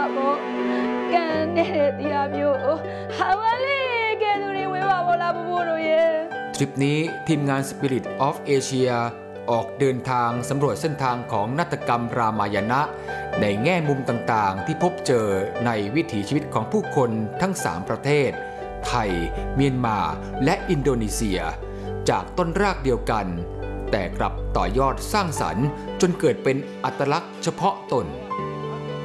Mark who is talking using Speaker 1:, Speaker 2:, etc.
Speaker 1: ဘောကန်နေတဲ့တရားမျိုးဟာမလေးကဲသူတွေဝေးပါဘောလားဘိုးတို့ရဲ့
Speaker 2: ทริปนี้ทีมงาน Spirit of Asia ออกเดินทางสำรวจเส้นทางของนาฏกรรมรามายณะในแง่มุมต่างๆที่พบเจอในวิถีชีวิตของผู้คนทั้ง3ประเทศไทยเมียนมาและอินโดนีเซียจากต้นรากเดียวกันแต่กลับต่อยอดสร้างสรรค์จนเกิดเป็นอัตลักษณ์เฉพาะตน